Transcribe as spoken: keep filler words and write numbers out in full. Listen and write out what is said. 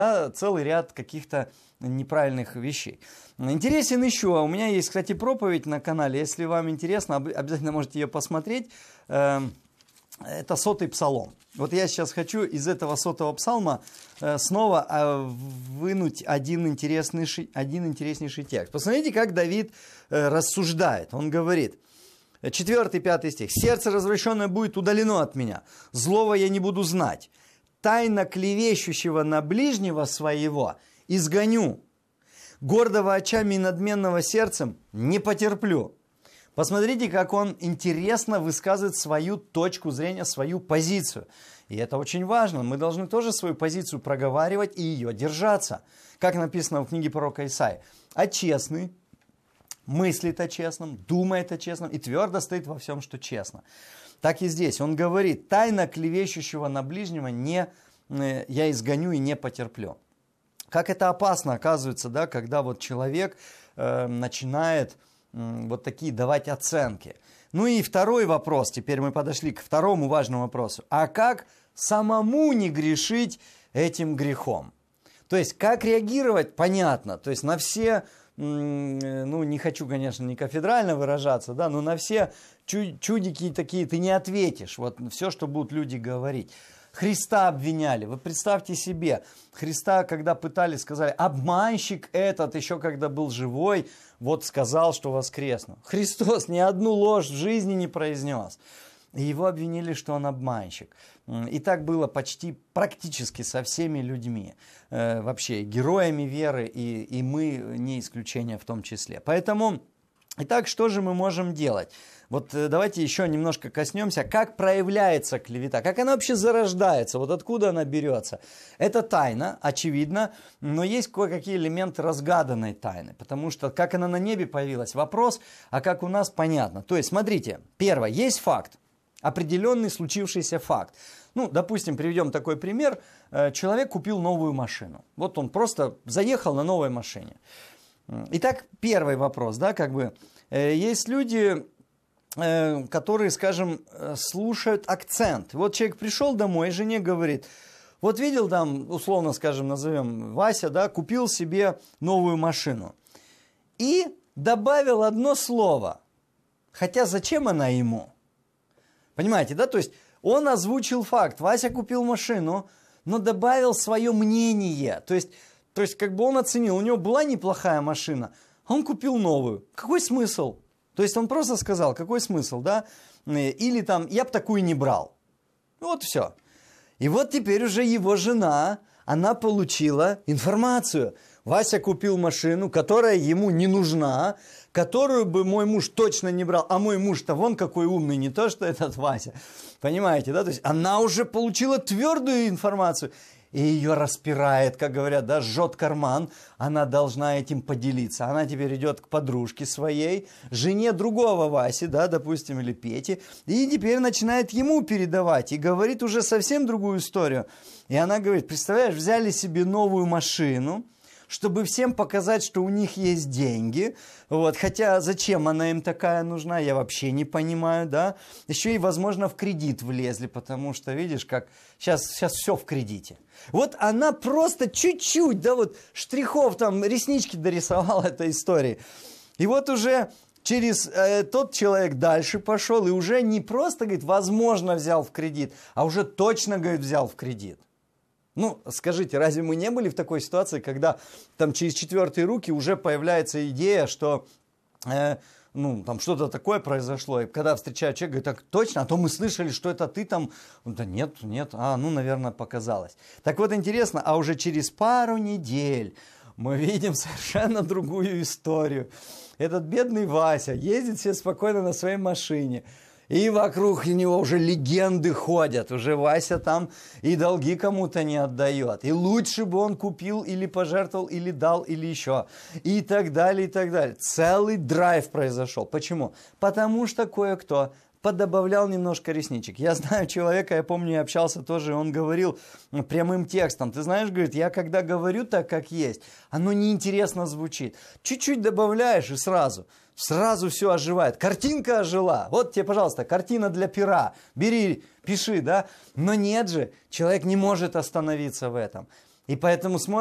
да, целый ряд каких-то неправильных вещей. Интересен еще, у меня есть, кстати, проповедь на канале, если вам интересно, обязательно можете ее посмотреть. Это сотый псалом. Вот я сейчас хочу из этого сотого псалма снова вынуть один интереснейший, один интереснейший текст. Посмотрите, как Давид рассуждает. Он говорит, четвёртый, пятый стих. «Сердце развращенное будет удалено от меня, злого я не буду знать. Тайно клевещущего на ближнего своего изгоню. Гордого очами и надменного сердцем не потерплю». Посмотрите, как он интересно высказывает свою точку зрения, свою позицию. И это очень важно. Мы должны тоже свою позицию проговаривать и ее держаться. Как написано в книге пророка Исаии. «А честный мыслит о честном, думает о честном и твердо стоит во всем, что честно». Так и здесь. Он говорит, тайно клевещущего на ближнего не, я изгоню и не потерплю. Как это опасно, оказывается, да, когда вот человек э, начинает вот такие давать оценки. Ну и второй вопрос, теперь мы подошли к второму важному вопросу. А как самому не грешить этим грехом? То есть, как реагировать, понятно. То есть, на все, ну, не хочу, конечно, не кафедрально выражаться, да, но на все чудики такие ты не ответишь. Вот все, что будут люди говорить. Христа обвиняли. Вы представьте себе, Христа, когда пытали, сказали, обманщик этот, еще когда был живой, вот сказал, что воскресну. Христос ни одну ложь в жизни не произнес. И его обвинили, что он обманщик. И так было почти практически со всеми людьми. Э, вообще, героями веры, и, и мы не исключение в том числе. Поэтому, итак, что же мы можем делать? Вот давайте еще немножко коснемся, как проявляется клевета, как она вообще зарождается, вот откуда она берется. Это тайна, очевидно, но есть кое-какие элементы разгаданной тайны, потому что как она на небе появилась, вопрос, а как у нас, понятно. То есть, смотрите, первое, есть факт, определенный случившийся факт. Ну, допустим, приведем такой пример, человек купил новую машину, вот он просто заехал на новой машине. Итак, первый вопрос, да, как бы, есть люди, которые, скажем, слушают акцент. Вот человек пришел домой, жене говорит, вот видел там, условно, скажем, назовем Вася, да, купил себе новую машину. И добавил одно слово. Хотя зачем она ему? Понимаете, да? То есть он озвучил факт, Вася купил машину, но добавил свое мнение. То есть, то есть как бы он оценил, у него была неплохая машина, а он купил новую. Какой смысл? То есть он просто сказал, какой смысл, да? Или там, я бы такую не брал. Вот все. И вот теперь уже его жена, она получила информацию. Вася купил машину, которая ему не нужна, которую бы мой муж точно не брал. А мой муж-то вон какой умный, не то что этот Вася. Понимаете, да? То есть она уже получила твердую информацию. И ее распирает, как говорят, да, жжет карман, она должна этим поделиться. Она теперь идет к подружке своей, жене другого Васи, да, допустим, или Пети, и теперь начинает ему передавать, и говорит уже совсем другую историю. И она говорит, представляешь, взяли себе новую машину, чтобы всем показать, что у них есть деньги. Вот. Хотя зачем она им такая нужна, я вообще не понимаю, да. Еще и, возможно, в кредит влезли, потому что, видишь, как сейчас, сейчас все в кредите. Вот она просто чуть-чуть, да, вот штрихов там, реснички дорисовала этой истории. И вот уже через э, тот человек дальше пошел, и уже не просто, говорит, возможно, взял в кредит, а уже точно, говорит, взял в кредит. Ну, скажите, разве мы не были в такой ситуации, когда там через четвертые руки уже появляется идея, что э, ну, там что-то такое произошло, и когда встречают человека, говорит, так точно, а то мы слышали, что это ты там, да нет, нет, а, ну, наверное, показалось. Так вот, интересно, а уже через пару недель мы видим совершенно другую историю. Этот бедный Вася ездит себе спокойно на своей машине, и вокруг него уже легенды ходят. Уже Вася там и долги кому-то не отдает. И лучше бы он купил или пожертвовал, или дал, или еще. И так далее, и так далее. Целый драйв произошел. Почему? Потому что кое-кто подобавлял немножко ресничек. Я знаю человека, я помню, я общался тоже, он говорил прямым текстом. Ты знаешь, говорит, я когда говорю так, как есть, оно неинтересно звучит. Чуть-чуть добавляешь и сразу... Сразу все оживает. Картинка ожила. Вот тебе, пожалуйста, картина для пера. Бери, пиши, да. Но нет же, человек не может остановиться в этом. И поэтому смотрим.